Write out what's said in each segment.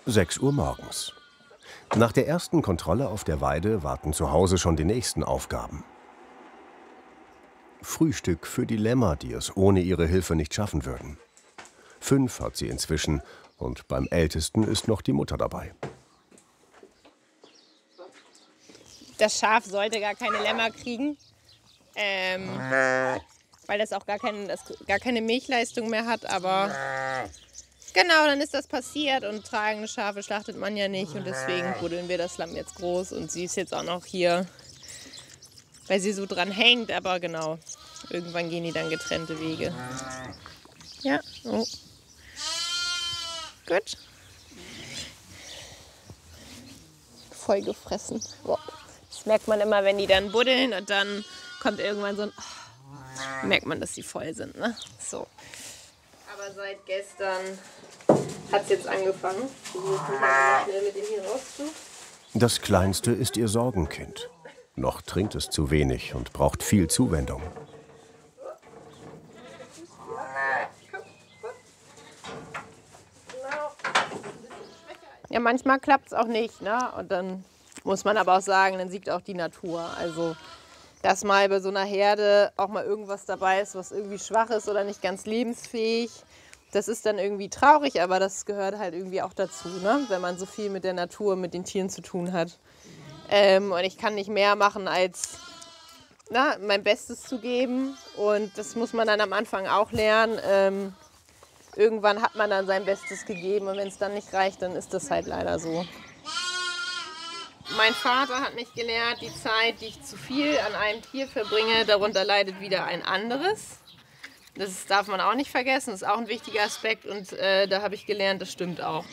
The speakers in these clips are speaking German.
6 Uhr morgens. Nach der ersten Kontrolle auf der Weide warten zu Hause schon die nächsten Aufgaben. Frühstück für die Lämmer, die es ohne ihre Hilfe nicht schaffen würden. 5 hat sie inzwischen und beim Ältesten ist noch die Mutter dabei. Das Schaf sollte gar keine Lämmer kriegen, weil das auch gar keine Milchleistung mehr hat. Aber genau, dann ist das passiert und tragende Schafe schlachtet man ja nicht. Und deswegen buddeln wir das Lamm jetzt groß. Und sie ist jetzt auch noch hier, weil sie so dran hängt. Aber genau, irgendwann gehen die dann getrennte Wege. Ja, oh. Gut. Voll gefressen. Wow. Das merkt man immer, wenn die dann buddeln und dann kommt irgendwann so ein... Oh, merkt man, dass sie voll sind, ne? So. Aber seit gestern hat es jetzt angefangen. Ich versuche mal schnell mit dem hier rauszu. Das Kleinste ist ihr Sorgenkind. Noch trinkt es zu wenig und braucht viel Zuwendung. Ja, manchmal klappt es auch nicht, ne? Und dann muss man aber auch sagen, dann siegt auch die Natur. Also, dass mal bei so einer Herde auch mal irgendwas dabei ist, was irgendwie schwach ist oder nicht ganz lebensfähig, das ist dann irgendwie traurig, aber das gehört halt irgendwie auch dazu, ne? Wenn man so viel mit der Natur, mit den Tieren zu tun hat. Und ich kann nicht mehr machen, als mein Bestes zu geben. Und das muss man dann am Anfang auch lernen. Irgendwann hat man dann sein Bestes gegeben und wenn es dann nicht reicht, dann ist das halt leider so. Mein Vater hat mich gelehrt, die Zeit, die ich zu viel an einem Tier verbringe, darunter leidet wieder ein anderes. Das darf man auch nicht vergessen, das ist auch ein wichtiger Aspekt und da habe ich gelernt, das stimmt auch.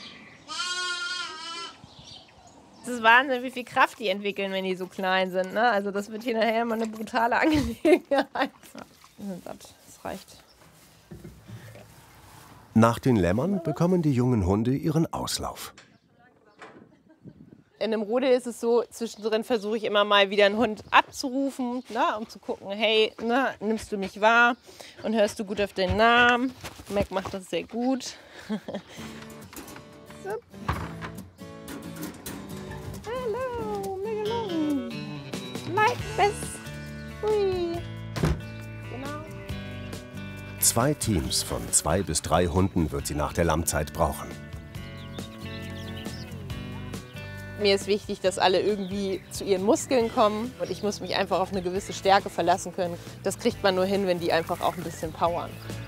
Es ist Wahnsinn, wie viel Kraft die entwickeln, wenn die so klein sind, ne? Also das wird hier nachher immer eine brutale Angelegenheit. Das reicht. Nach den Lämmern bekommen die jungen Hunde ihren Auslauf. In einem Rudel ist es so, zwischendrin versuche ich immer mal wieder einen Hund abzurufen, ne, um zu gucken, hey, ne, nimmst du mich wahr und hörst du gut auf den Namen. Mac macht das sehr gut. So. Hallo, Megalon. Like this. Hui. Genau. 2 Teams von 2 bis 3 Hunden wird sie nach der Lammzeit brauchen. Mir ist wichtig, dass alle irgendwie zu ihren Muskeln kommen und ich muss mich einfach auf eine gewisse Stärke verlassen können. Das kriegt man nur hin, wenn die einfach auch ein bisschen powern.